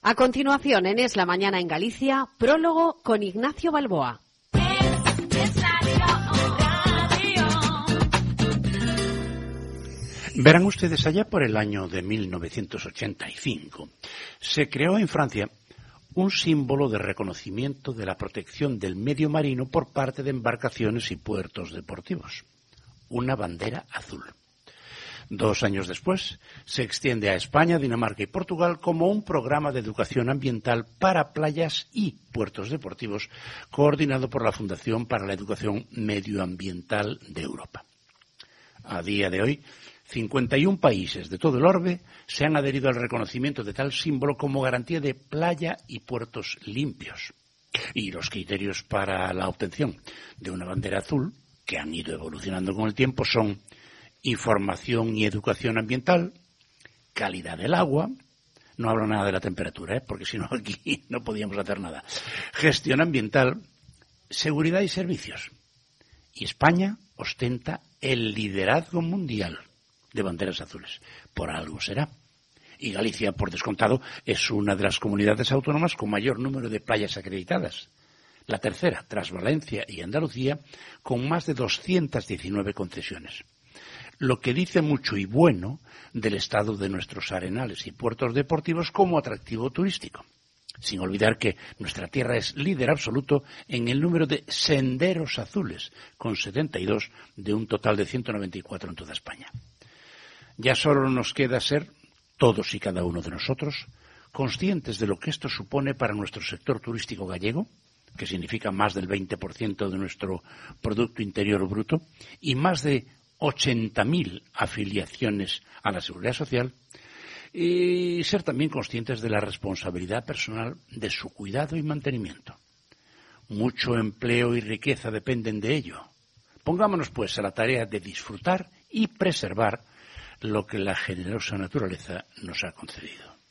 A continuación, en Es la Mañana en Galicia, prólogo con Ignacio Balboa. Verán ustedes, allá por el año de 1985, se creó en Francia un símbolo de reconocimiento de la protección del medio marino por parte de embarcaciones y puertos deportivos, una bandera azul. 2 años después, se extiende a España, Dinamarca y Portugal como un programa de educación ambiental para playas y puertos deportivos, coordinado por la Fundación para la Educación Medioambiental de Europa. A día de hoy, 51 países de todo el orbe se han adherido al reconocimiento de tal símbolo como garantía de playa y puertos limpios. Y los criterios para la obtención de una bandera azul, que han ido evolucionando con el tiempo, son información y educación ambiental, calidad del agua, no hablo nada de la temperatura, porque si no aquí no podíamos hacer nada, gestión ambiental, seguridad y servicios. Y España ostenta el liderazgo mundial de banderas azules. Por algo será. Y Galicia, por descontado, es una de las comunidades autónomas con mayor número de playas acreditadas. La tercera, tras Valencia y Andalucía, con más de 219 concesiones. Lo que dice mucho y bueno del estado de nuestros arenales y puertos deportivos como atractivo turístico. Sin olvidar que nuestra tierra es líder absoluto en el número de senderos azules, con 72 de un total de 194 en toda España. Ya solo nos queda ser, todos y cada uno de nosotros, conscientes de lo que esto supone para nuestro sector turístico gallego, que significa más del 20% de nuestro Producto Interior Bruto, y más de 80.000 afiliaciones a la Seguridad Social, y ser también conscientes de la responsabilidad personal de su cuidado y mantenimiento. Mucho empleo y riqueza dependen de ello. Pongámonos, pues, a la tarea de disfrutar y preservar lo que la generosa naturaleza nos ha concedido.